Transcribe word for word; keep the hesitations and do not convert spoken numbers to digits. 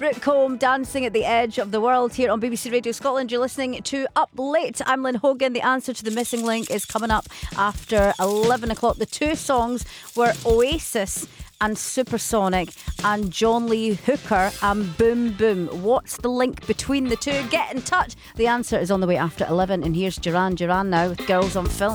Brooke Combe dancing at the edge of the world here on B B C Radio Scotland. You're listening to Up Late. I'm Lynn Hogan. The answer to the missing link is coming up after eleven o'clock. The two songs were Oasis and Supersonic and John Lee Hooker and Boom Boom. What's the link between the two? Get in touch. The answer is on the way after eleven. And here's Duran Duran now with Girls on Film.